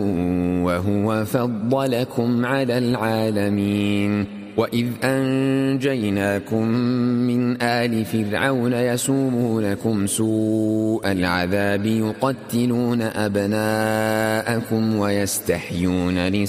وهو فضلكم على العالمين وإذ أنجيناكم من آل فرعون يسومونكم سوء العذاب يقتلون أبناءكم ويستحيون